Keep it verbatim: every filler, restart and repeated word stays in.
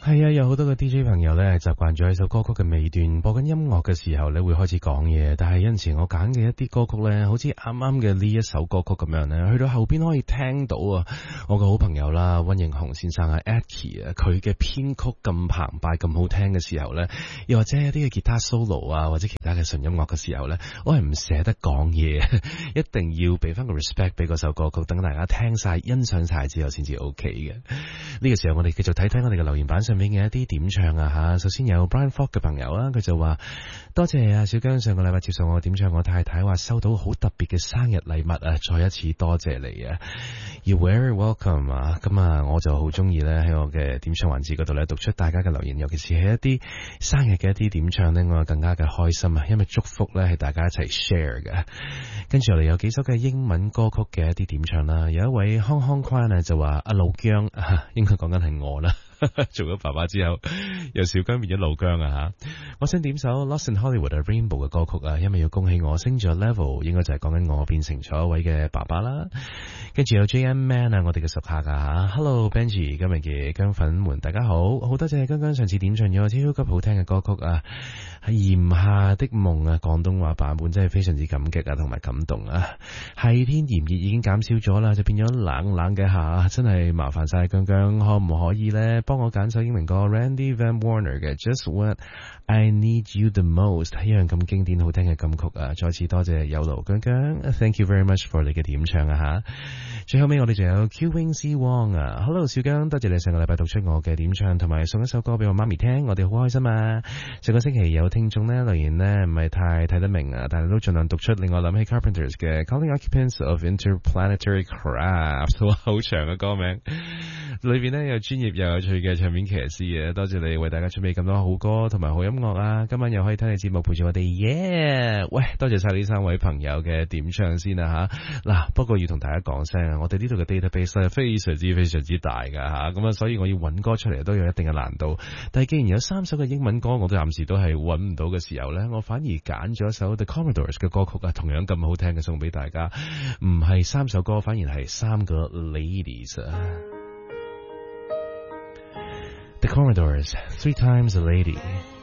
係啊，有好多嘅 D J 朋友咧，習慣咗喺首歌曲嘅尾段播緊音樂嘅時候咧，會開始講嘢。但係有陣時我揀嘅一啲歌曲咧，好似啱啱嘅呢一首歌曲咁樣咧，去到後邊可以聽到啊，我嘅好朋友啦，溫盈雄先生啊 Aki 啊，佢嘅編曲咁澎湃、咁好聽嘅時候咧，又或者一啲嘅吉他 solo 啊，或者其他嘅純音樂嘅時候咧，我係唔捨得講嘢，一定要俾翻個 respect 俾嗰首歌曲，等大家聽晒、欣賞晒之後先至 OK 嘅。呢個時候我哋繼續睇睇我哋嘅留言板上面嘅一啲點唱啊吓，首先有 Brian Falk 嘅朋友啊，佢就話多謝啊小姜上個禮拜接受我點唱，我太太話收到好特別嘅生日禮物啊，再一次多謝你啊 ，You're very welcome 啊，咁啊我就好中意咧喺我嘅點唱環節嗰度咧讀出大家嘅留言，尤其是係一啲生日嘅一啲點唱咧，我更加嘅開心啊，因為祝福咧係大家一齊 share 嘅。跟住我哋有幾首嘅英文歌曲嘅一啲點唱啦，有一位康康寬啊就話阿老姜啊，應該講緊係我啦。做咗爸爸之後，由小姜變咗老姜啊吓！我想點首 Lost in Hollywood 啊 Rainbow 嘅歌曲啊，因為要恭喜我升咗 level， 應該就係講緊我變成咗一位嘅爸爸啦。跟住有 J M Man 啊，我哋嘅熟客啊吓 ，Hello Benji， 今日嘅姜粉們大家好，好多謝姜姜上次點唱咗超級好聽嘅歌曲啊，係炎夏的夢啊，廣東話版本真係非常之感激啊，同埋感動啊！係天炎熱已經減少咗啦，就變咗冷冷嘅夏，真係麻煩晒姜姜，可唔可以咧？幫我揀首英文歌 Randy Van Warner 嘅 Just What I Need You The Most， 一樣咁經典好聽嘅金曲啊！再次多謝有勞姜姜 Thank you very much for 你嘅點唱啊吓！最後尾我哋仲有 Q Wing C Wong 啊 Hello 小姜，多謝你上個禮拜讀出我嘅點唱，同埋送一首歌俾我媽咪聽，我哋好開心啊！上個星期有聽眾呢留言呢唔係太睇得明啊，但係都盡量讀出，令我諗起 Carpenters 嘅 Calling Occupants of Interplanetary Craft， 哇好長嘅歌名，裏邊呢有專業又有趣嘅唱片騎師嘅，多謝你為大家準備咁多好歌同埋好音樂啊！今晚又可以聽你節目陪住我哋，耶、yeah!！喂，多謝晒呢三位朋友嘅點唱先啦吓。嗱，不過要同大家講聲啊，我哋呢度嘅 database 係非常之非常之大噶吓，咁啊，所以我要揾歌出嚟都有一定嘅難度。但係既然有三首嘅英文歌，我都暫時都係揾唔到嘅時候呢，我反而揀咗一首 The Commodores 嘅歌曲啊，同樣咁好聽嘅送俾大家。唔係三首歌，反而係三個 ladies 啊。The Commodores, Three Times a Lady.